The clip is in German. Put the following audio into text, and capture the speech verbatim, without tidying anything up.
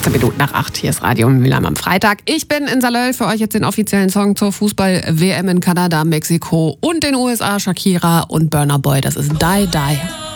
achtzehn Minuten nach acht. Hier ist Radio Mülheim am Freitag. Ich bin in Salöl, für euch jetzt den offiziellen Song zur Fußball-W M in Kanada, Mexiko und den U S A. Shakira und Burna Boy. Das ist Die Die.